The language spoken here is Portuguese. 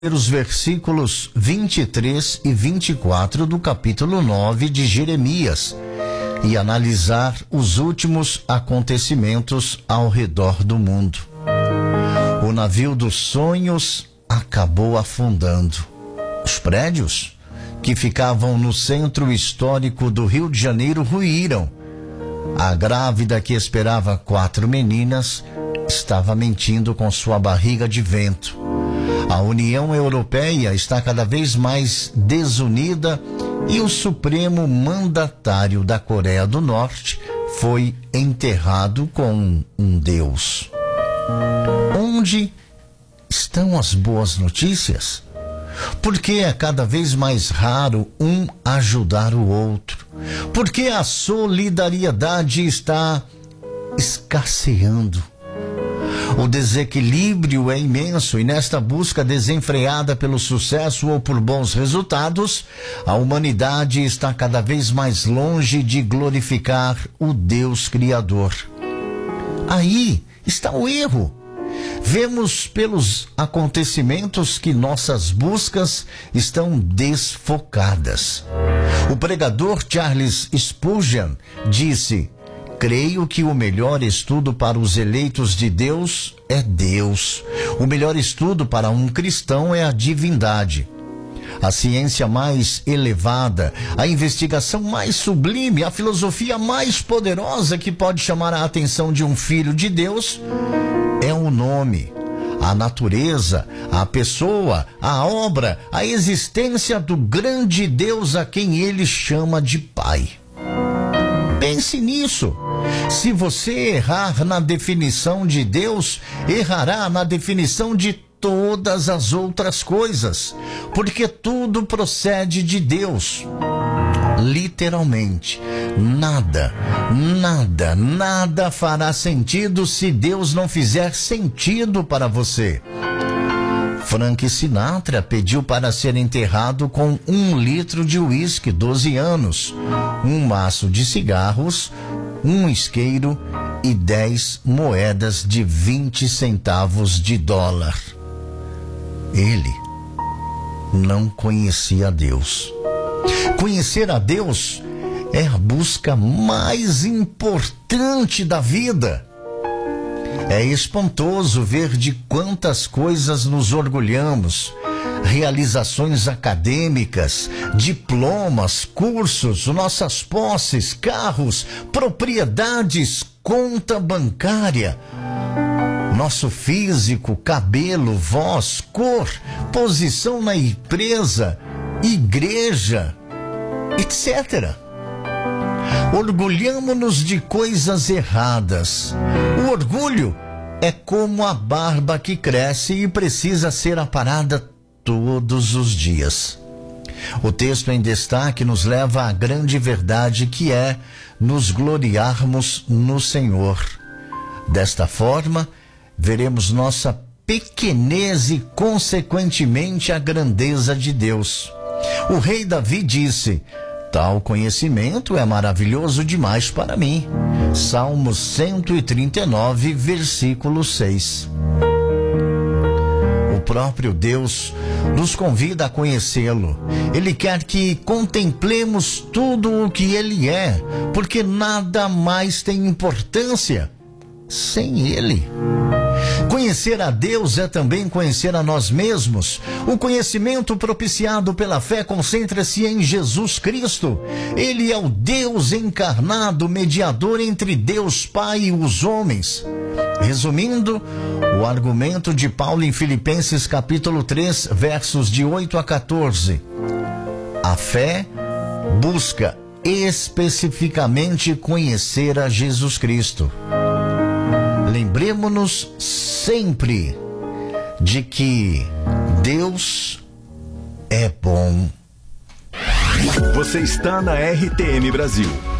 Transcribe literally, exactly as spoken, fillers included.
os versículos vinte e três e vinte e quatro do capítulo nove de Jeremias e analisar os últimos acontecimentos ao redor do mundo. O navio dos sonhos acabou afundando. Os prédios que ficavam no centro histórico do Rio de Janeiro ruíram. A grávida que esperava quatro meninas estava mentindo com sua barriga de vento. A União Europeia está cada vez mais desunida e o supremo mandatário da Coreia do Norte foi enterrado com um deus. Onde estão as boas notícias? Por que é cada vez mais raro um ajudar o outro? Por que a solidariedade está escasseando? O desequilíbrio é imenso e nesta busca desenfreada pelo sucesso ou por bons resultados, a humanidade está cada vez mais longe de glorificar o Deus Criador. Aí está o erro. Vemos pelos acontecimentos que nossas buscas estão desfocadas. O pregador Charles Spurgeon disse: creio que o melhor estudo para os eleitos de Deus é Deus. O melhor estudo para um cristão é a divindade. A ciência mais elevada, a investigação mais sublime, a filosofia mais poderosa que pode chamar a atenção de um filho de Deus é o nome, a natureza, a pessoa, a obra, a existência do grande Deus a quem ele chama de Pai. Pense nisso. Se você errar na definição de Deus, errará na definição de todas as outras coisas, porque tudo procede de Deus. Literalmente, nada, nada, nada fará sentido se Deus não fizer sentido para você. Frank Sinatra pediu para ser enterrado com um litro de uísque, doze anos, um maço de cigarros, um isqueiro e dez moedas de vinte centavos de dólar. Ele não conhecia Deus. Conhecer a Deus é a busca mais importante da vida. É espantoso ver de quantas coisas nos orgulhamos. Realizações acadêmicas, diplomas, cursos, nossas posses, carros, propriedades, conta bancária, nosso físico, cabelo, voz, cor, posição na empresa, igreja, etcétera. Orgulhamo-nos de coisas erradas. O orgulho é como a barba que cresce e precisa ser aparada todos os dias. O texto em destaque nos leva à grande verdade que é nos gloriarmos no Senhor. Desta forma, veremos nossa pequenez e, consequentemente, a grandeza de Deus. O rei Davi disse: tal conhecimento é maravilhoso demais para mim. Salmos cento e trinta e nove, versículo seis. O próprio Deus nos convida a conhecê-lo. Ele quer que contemplemos tudo o que ele é, porque nada mais tem importância sem ele. Conhecer a Deus é também conhecer a nós mesmos. O conhecimento propiciado pela fé concentra-se em Jesus Cristo. Ele é o Deus encarnado, mediador entre Deus Pai e os homens. Resumindo, o argumento de Paulo em Filipenses capítulo três, versos de oito a quatorze. A fé busca especificamente conhecer a Jesus Cristo. Lembremos-nos sempre de que Deus é bom. Você está na R T M Brasil.